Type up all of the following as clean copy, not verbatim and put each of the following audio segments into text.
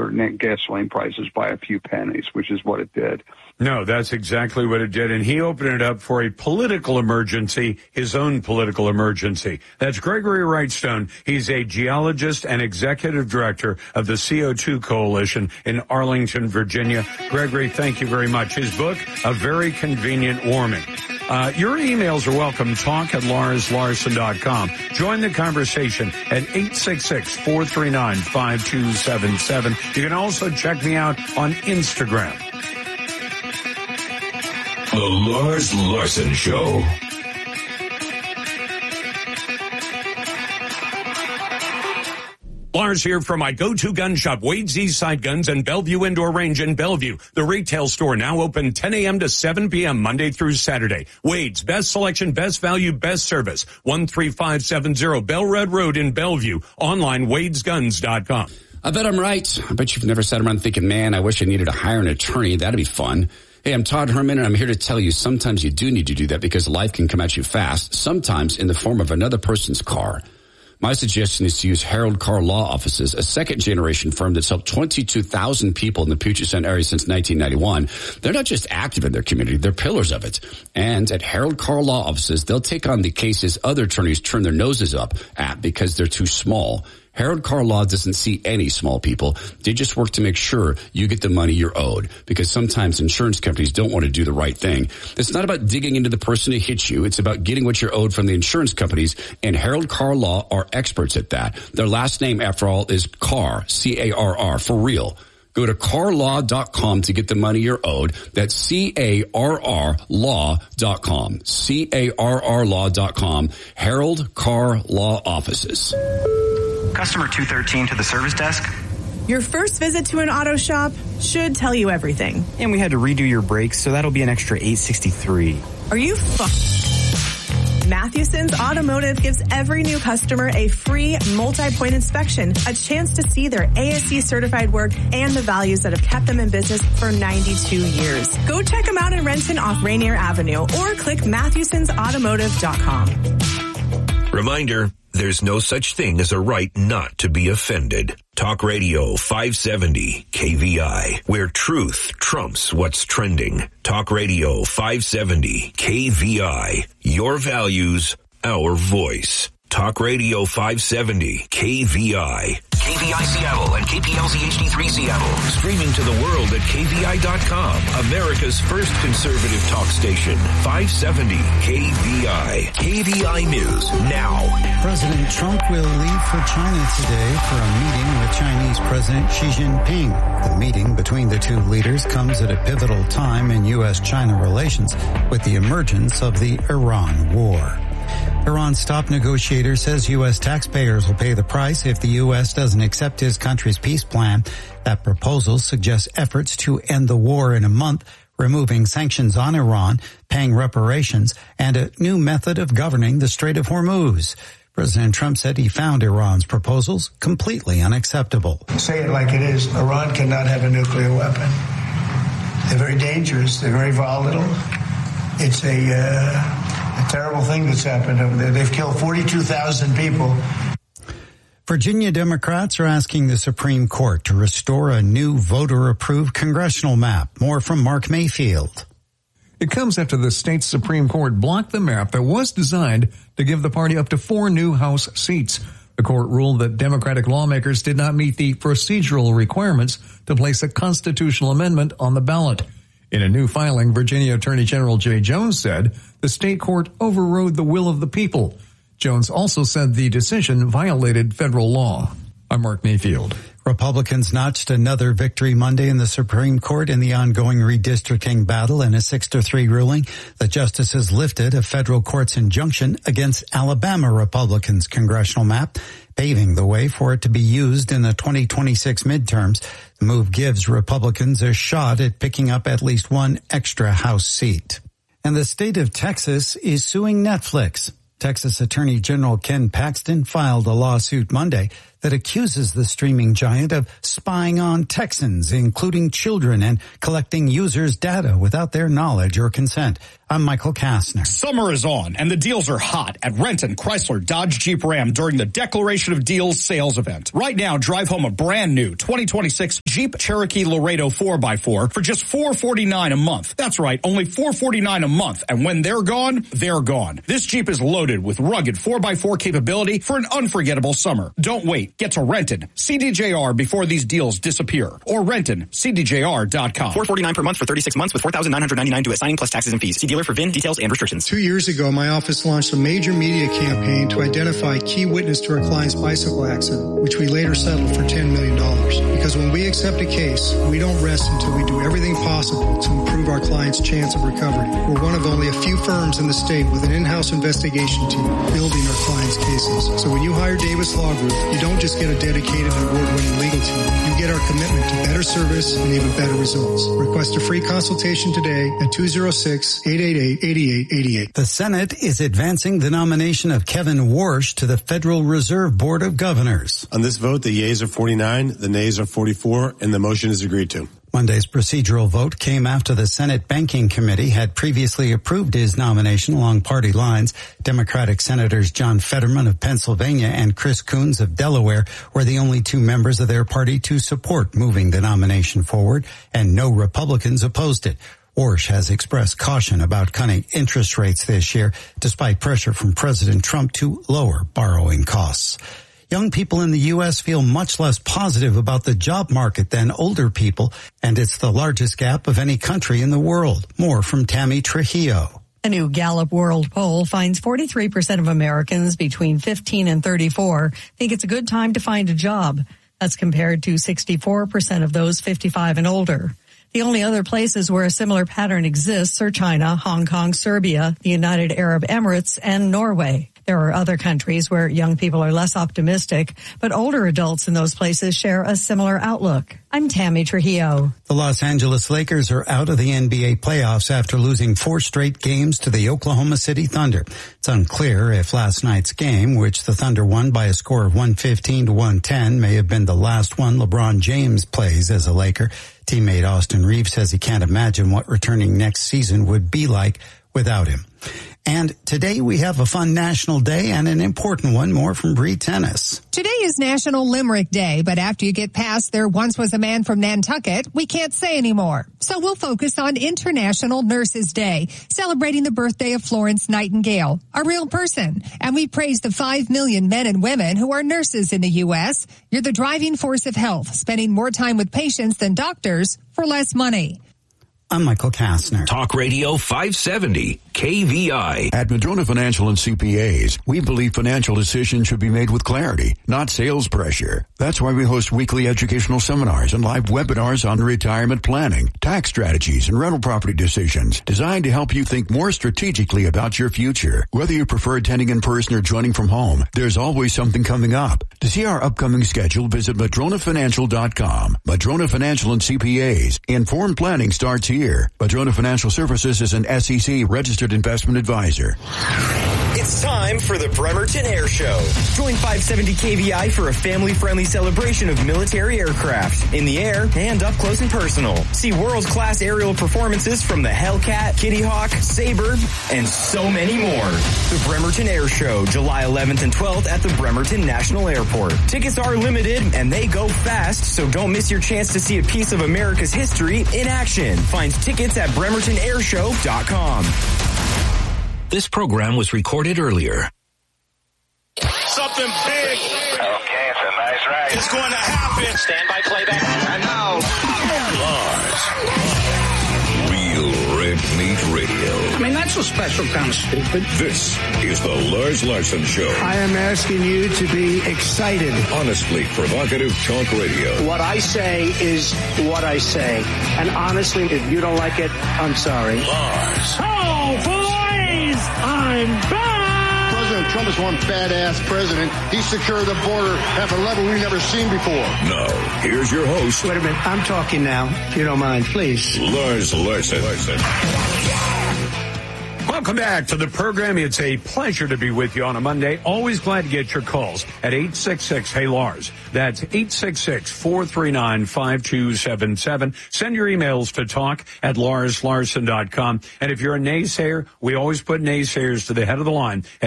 gasoline prices by a few pennies, which is what it did. No, that's exactly what it did. And he opened it up for a political emergency, his own political emergency. That's Gregory Wrightstone. He's a geologist and executive director of the CO2 Coalition in Arlington, Virginia. Gregory, thank you very much. His book, A Very Convenient Warming. Your emails are welcome. Talk@LarsLarson.com. Join the conversation at 866-439-5277. You can also check me out on Instagram. The Lars Larson Show. Lars here from my go-to gun shop, Wade's Eastside Guns and Bellevue Indoor Range in Bellevue. The retail store now open 10 a.m. to 7 p.m. Monday through Saturday. Wade's, best selection, best value, best service. 13570 Bellred Road in Bellevue. Online, wadesguns.com. I bet I'm right. I bet you've never sat around thinking, man, I wish I needed to hire an attorney. That'd be fun. Hey, I'm Todd Herman, and I'm here to tell you sometimes you do need to do that because life can come at you fast, sometimes in the form of another person's car. My suggestion is to use Harold Carr Law Offices, a second-generation firm that's helped 22,000 people in the Puget Sound area since 1991. They're not just active in their community, they're pillars of it. And at Harold Carr Law Offices, they'll take on the cases other attorneys turn their noses up at because they're too small. Harold Carr Law doesn't see any small people. They just work to make sure you get the money you're owed, because sometimes insurance companies don't want to do the right thing. It's not about digging into the person who hit you. It's about getting what you're owed from the insurance companies, and Harold Carr Law are experts at that. Their last name, after all, is Carr, C-A-R-R, for real. Go to carlaw.com to get the money you're owed. That's C-A-R-R law.com. C-A-R-R law.com. Harold Carr Law Offices. Customer 213 to the service desk. Your first visit to an auto shop should tell you everything. And we had to redo your brakes, so that'll be an extra $863. Are you Mathewson's Automotive gives every new customer a free multi-point inspection, a chance to see their ASE certified work and the values that have kept them in business for 92 years. Go check them out in Renton off Rainier Avenue or click Mathewson'sAutomotive.com. Reminder, there's no such thing as a right not to be offended. Talk Radio 570 KVI, where truth trumps what's trending. Talk Radio 570 KVI, your values, our voice. Talk Radio 570 KVI. KVI Seattle and KPLZ HD3 Seattle. Streaming to the world at KVI.com. America's first conservative talk station. 570 KVI. KVI News now. President Trump will leave for China today for a meeting with Chinese President Xi Jinping. The meeting between the two leaders comes at a pivotal time in U.S.-China relations with the emergence of the Iran war. Iran's top negotiator says U.S. taxpayers will pay the price if the U.S. doesn't accept his country's peace plan. That proposal suggests efforts to end the war in a month, removing sanctions on Iran, paying reparations, and a new method of governing the Strait of Hormuz. President Trump said he found Iran's proposals completely unacceptable. Say it like it is. Iran cannot have a nuclear weapon. They're very dangerous. They're very volatile. It's a terrible thing that's happened over there. They've killed 42,000 people. Virginia Democrats are asking the Supreme Court to restore a new voter-approved congressional map. More from Mark Mayfield. It comes after the state's Supreme Court blocked the map that was designed to give the party up to 4 new House seats. The court ruled that Democratic lawmakers did not meet the procedural requirements to place a constitutional amendment on the ballot. In a new filing, Virginia Attorney General Jay Jones said the state court overrode the will of the people. Jones also said the decision violated federal law. I'm Mark Mayfield. Republicans notched another victory Monday in the Supreme Court in the ongoing redistricting battle in a 6-3 ruling. The justices lifted a federal court's injunction against Alabama Republicans' congressional map, paving the way for it to be used in the 2026 midterms. The move gives Republicans a shot at picking up at least one extra House seat. And the state of Texas is suing Netflix. Texas Attorney General Ken Paxton filed a lawsuit Monday that accuses the streaming giant of spying on Texans, including children, and collecting users' data without their knowledge or consent. I'm Michael Kastner. Summer is on, and the deals are hot at Renton, Chrysler, Dodge, Jeep, Ram during the Declaration of Deals sales event. Right now, drive home a brand new 2026 Jeep Cherokee Laredo 4x4 for just $449 a month. That's right, only $449 a month. And when they're gone, they're gone. This Jeep is loaded with rugged 4x4 capability for an unforgettable summer. Don't wait. Get to Renton, CDJR before these deals disappear. Or RentonCDJR.com. $449 per month for 36 months with $4,999 due at signing plus taxes and fees. See dealer for VIN details and restrictions. 2 years ago, my office launched a major media campaign to identify key witness to our client's bicycle accident, which we later settled for $10 million. Because when we accept a case, we don't rest until we do everything possible to improve our client's chance of recovery. We're one of only a few firms in the state with an in-house investigation team building our clients' cases. So when you hire Davis Law Group, you don't just get a dedicated and award-winning legal team. You get our commitment to better service and even better results. Request a free consultation today at 206-888-8888. The Senate is advancing the nomination of Kevin Warsh to the Federal Reserve Board of Governors. On this vote, the yeas are 49, the nays are 44, and the motion is agreed to. Monday's procedural vote came after the Senate Banking Committee had previously approved his nomination along party lines. Democratic Senators John Fetterman of Pennsylvania and Chris Coons of Delaware were the only two members of their party to support moving the nomination forward, and no Republicans opposed it. Warsh has expressed caution about cutting interest rates this year, despite pressure from President Trump to lower borrowing costs. Young people in the U.S. feel much less positive about the job market than older people, and it's the largest gap of any country in the world. More from Tammy Trujillo. A new Gallup World Poll finds 43% of Americans between 15 and 34 think it's a good time to find a job. That's compared to 64% of those 55 and older. The only other places where a similar pattern exists are China, Hong Kong, Serbia, the United Arab Emirates, and Norway. There are other countries where young people are less optimistic, but older adults in those places share a similar outlook. I'm Tammy Trujillo. The Los Angeles Lakers are out of the NBA playoffs after losing 4 straight games to the Oklahoma City Thunder. It's unclear if last night's game, which the Thunder won by a score of 115-110, may have been the last one LeBron James plays as a Laker. Teammate Austin Reeves says he can't imagine what returning next season would be like without him. And today we have a fun national day and an important one. More from Bree Tennis. Today is National Limerick Day, but after you get past "there once was a man from Nantucket," we can't say anymore. So we'll focus on International Nurses Day, celebrating the birthday of Florence Nightingale, a real person. And we praise the 5 million men and women who are nurses in the U.S. You're the driving force of health, spending more time with patients than doctors for less money. I'm Michael Kastner. Talk Radio 570, KVI. At Madrona Financial and CPAs, we believe financial decisions should be made with clarity, not sales pressure. That's why we host weekly educational seminars and live webinars on retirement planning, tax strategies, and rental property decisions, designed to help you think more strategically about your future. Whether you prefer attending in person or joining from home, there's always something coming up. To see our upcoming schedule, visit MadronaFinancial.com. Madrona Financial and CPAs. Informed planning starts here. Madrona Financial Services is an SEC registered investment advisor. It's time for the Bremerton Air Show. Join 570 KVI for a family-friendly celebration of military aircraft in the air and up close and personal. See world-class aerial performances from the Hellcat, Kitty Hawk, Sabre, and so many more. The Bremerton Air Show, July 11th and 12th at the Bremerton National Airport. Tickets are limited and they go fast, so don't miss your chance to see a piece of America's history in action. Find tickets at BremertonAirshow.com. This program was recorded earlier. Something big. Okay, it's a nice ride. It's going to happen. Stand by playback. And now, Real Red Meat Radio. I mean, that's a special kind of stupid. This is the Lars Larson Show. I am asking you to be excited. Honestly provocative talk radio. What I say is what I say. And honestly, if you don't like it, I'm sorry. Lars. Oh, boys! I'm back! President Trump is one badass president. He secured the border at a level we've never seen before. Now, here's your host. Wait a minute. I'm talking now, if you don't mind, please. Lars Larson. Welcome back to the program. It's a pleasure to be with you on a Monday. Always glad to get your calls at 866-HEY-LARS. That's 866-439-5277. Send your emails to talk@LarsLarson.com. And if you're a naysayer, we always put naysayers to the head of the line at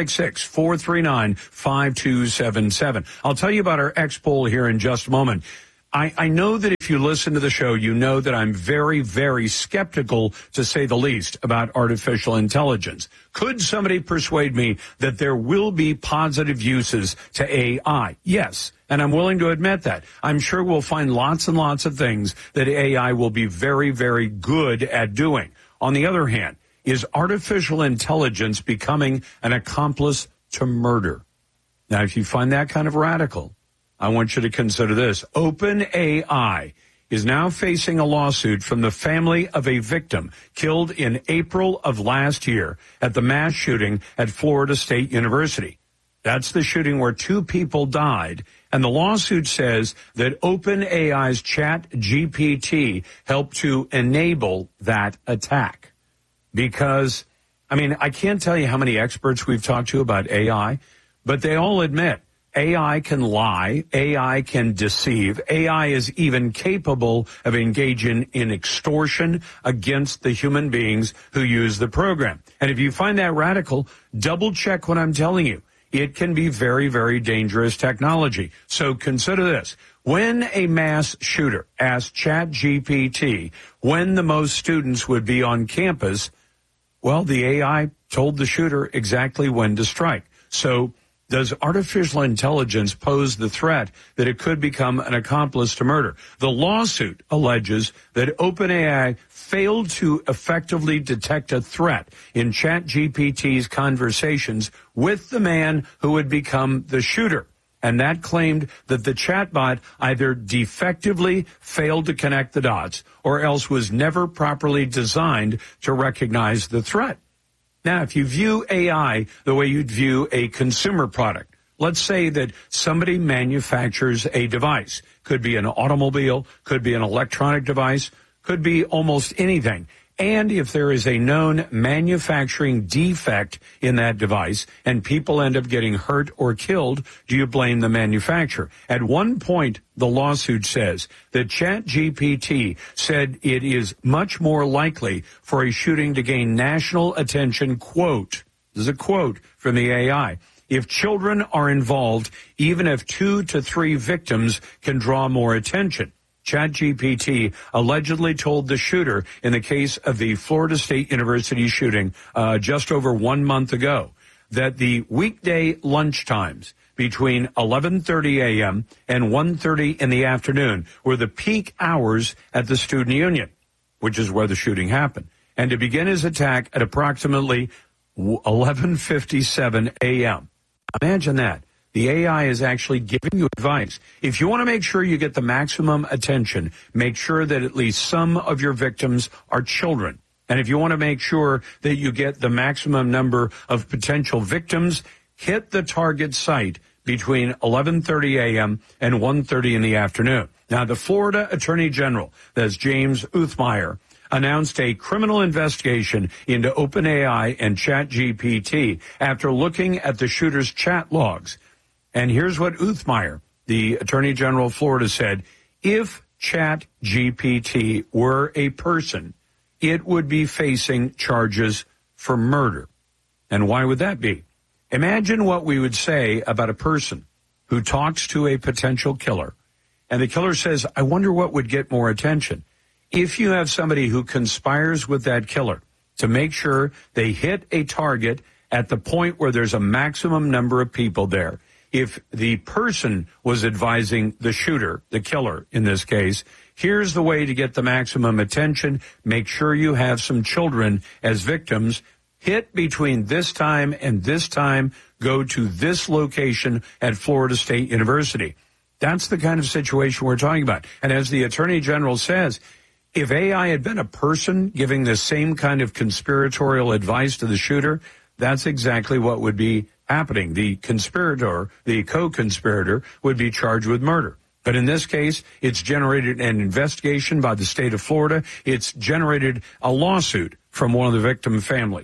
866-439-5277. I'll tell you about our X-Poll here in just a moment. I know that if you listen to the show, you know that I'm very, very skeptical, to say the least, about artificial intelligence. Could somebody persuade me that there will be positive uses to AI? Yes, and I'm willing to admit that. I'm sure we'll find lots and lots of things that AI will be very, very good at doing. On the other hand, is artificial intelligence becoming an accomplice to murder? Now, if you find that kind of radical, I want you to consider this. OpenAI is now facing a lawsuit from the family of a victim killed in April of last year at the mass shooting at Florida State University. That's the shooting where 2 people died, and the lawsuit says that OpenAI's ChatGPT helped to enable that attack. Because, I can't tell you how many experts we've talked to about AI, but they all admit AI can lie, AI can deceive, AI is even capable of engaging in extortion against the human beings who use the program. And if you find that radical, double check what I'm telling you. It can be very, very dangerous technology. So consider this. When a mass shooter asked ChatGPT when the most students would be on campus, well, the AI told the shooter exactly when to strike. So does artificial intelligence pose the threat that it could become an accomplice to murder? The lawsuit alleges that OpenAI failed to effectively detect a threat in ChatGPT's conversations with the man who would become the shooter. And that claimed that the chatbot either defectively failed to connect the dots or else was never properly designed to recognize the threat. Now, if you view AI the way you'd view a consumer product, let's say that somebody manufactures a device. Could be an automobile, could be an electronic device, could be almost anything. And if there is a known manufacturing defect in that device and people end up getting hurt or killed, do you blame the manufacturer? At one point, the lawsuit says that ChatGPT said it is much more likely for a shooting to gain national attention, quote, this is a quote from the AI, if children are involved, even if 2 to 3 victims can draw more attention. ChatGPT allegedly told the shooter in the case of the Florida State University shooting just over 1 month ago that the weekday lunchtimes between 11:30 a.m. and 1:30 in the afternoon were the peak hours at the student union, which is where the shooting happened, and to begin his attack at approximately 11:57 a.m. Imagine that. The AI is actually giving you advice. If you want to make sure you get the maximum attention, make sure that at least some of your victims are children. And if you want to make sure that you get the maximum number of potential victims, hit the target site between 11:30 a.m. and 1:30 in the afternoon. Now, the Florida Attorney General, that's James Uthmeier, announced a criminal investigation into OpenAI and ChatGPT after looking at the shooter's chat logs. And here's what Uthmeier, the Attorney General of Florida, said. If ChatGPT were a person, it would be facing charges for murder. And why would that be? Imagine what we would say about a person who talks to a potential killer, and the killer says, I wonder what would get more attention. If you have somebody who conspires with that killer to make sure they hit a target at the point where there's a maximum number of people there, if the person was advising the shooter, the killer in this case, here's the way to get the maximum attention. Make sure you have some children as victims. Hit between this time and this time. Go to this location at Florida State University. That's the kind of situation we're talking about. And as the Attorney General says, if AI had been a person giving the same kind of conspiratorial advice to the shooter, that's exactly what would be happening. The conspirator, the co-conspirator, would be charged with murder. But in this case, it's generated an investigation by the state of Florida. It's generated a lawsuit from one of the victim families.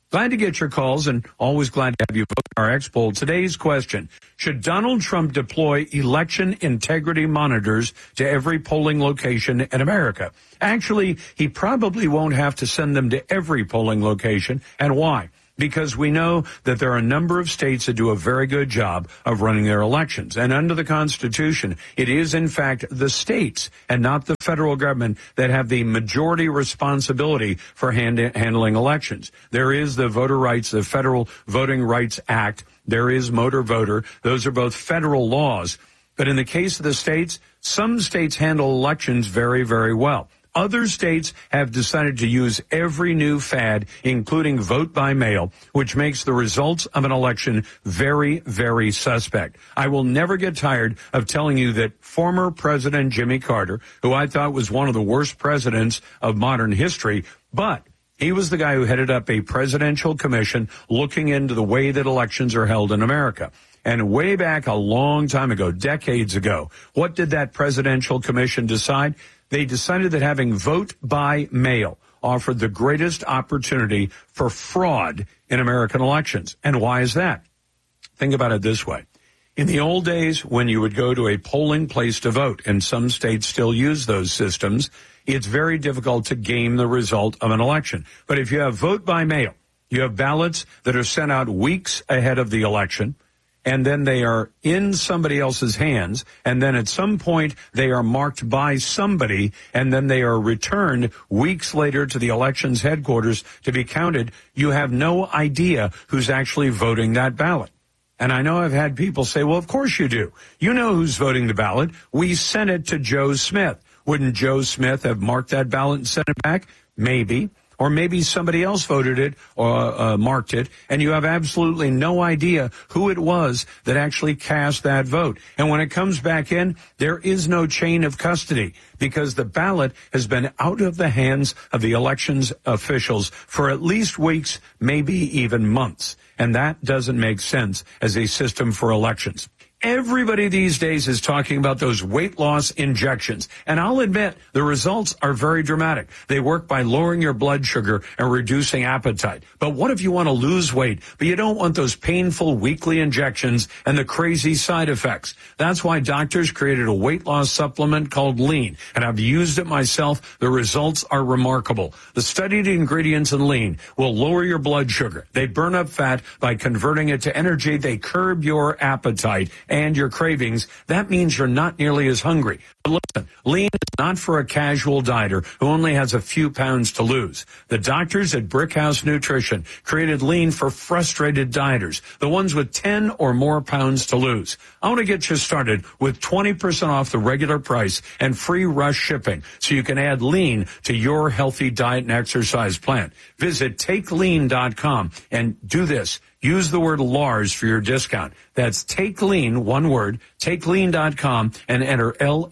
Glad to get your calls and always glad to have you vote in our X poll. Today's question, should Donald Trump deploy election integrity monitors to every polling location in America? Actually, he probably won't have to send them to every polling location. And why? Because we know that there are a number of states that do a very good job of running their elections. And under the Constitution, it is, in fact, the states and not the federal government that have the majority responsibility for handling elections. There is the voter rights, the Federal Voting Rights Act. There is motor voter. Those are both federal laws. But in the case of the states, some states handle elections very, very well. Other states have decided to use every new fad, including vote by mail, which makes the results of an election very, very suspect. I will never get tired of telling you that former President Jimmy Carter, who I thought was one of the worst presidents of modern history, but he was the guy who headed up a presidential commission looking into the way that elections are held in America. And way back a long time ago, decades ago, what did that presidential commission decide? They decided that having vote by mail offered the greatest opportunity for fraud in American elections. And why is that? Think about it this way. In the old days, when you would go to a polling place to vote, and some states still use those systems, it's very difficult to game the result of an election. But if you have vote by mail, you have ballots that are sent out weeks ahead of the election, and then they are in somebody else's hands, and then at some point they are marked by somebody, and then they are returned weeks later to the elections headquarters to be counted. You have no idea who's actually voting that ballot. And I know I've had people say, well, of course you do. You know who's voting the ballot. We sent it to Joe Smith. Wouldn't Joe Smith have marked that ballot and sent it back? Maybe. Or maybe somebody else voted it or marked it, and you have absolutely no idea who it was that actually cast that vote. And when it comes back in, there is no chain of custody because the ballot has been out of the hands of the elections officials for at least weeks, maybe even months. And that doesn't make sense as a system for elections. Everybody these days is talking about those weight loss injections. And I'll admit, the results are very dramatic. They work by lowering your blood sugar and reducing appetite. But what if you want to lose weight, but you don't want those painful weekly injections and the crazy side effects? That's why doctors created a weight loss supplement called Lean. And I've used it myself. The results are remarkable. The studied ingredients in Lean will lower your blood sugar. They burn up fat by converting it to energy. They curb your appetite and your cravings. That means you're not nearly as hungry. But listen, Lean is not for a casual dieter who only has a few pounds to lose. The doctors at Brickhouse Nutrition created Lean for frustrated dieters, the ones with 10 or more pounds to lose. I want to get you started with 20% off the regular price and free rush shipping so you can add Lean to your healthy diet and exercise plan. Visit TakeLean.com and do this. Use the word Lars for your discount. That's Take Lean, one word, TakeLean.com, and enter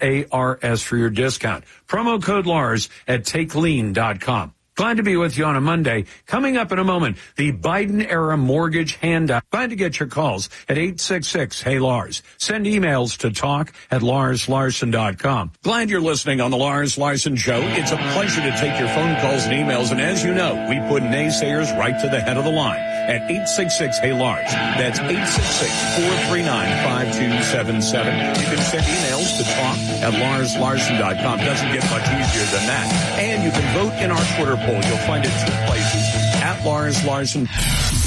LARS for your discount. Promo code Lars at TakeLean.com. Glad to be with you on a Monday. Coming up in a moment, the Biden-era mortgage handout. Glad to get your calls at 866-HEY-LARS. Send emails to talk@LarsLarson.com. Glad you're listening on the Lars Larson Show. It's a pleasure to take your phone calls and emails. And as you know, we put naysayers right to the head of the line at 866-HEY-LARS. That's 866-439-5277. You can send emails to talk@LarsLarson.com. Doesn't get much easier than that. And you can vote in our Twitter poll. You'll find it two places, @Lars Larson.